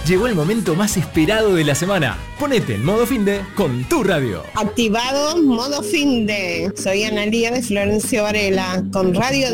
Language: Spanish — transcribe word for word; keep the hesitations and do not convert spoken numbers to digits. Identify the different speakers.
Speaker 1: Llegó el momento más esperado de la semana. Ponete en modo finde con tu radio.
Speaker 2: Activado modo finde. Soy Analía de Florencio Varela con Radio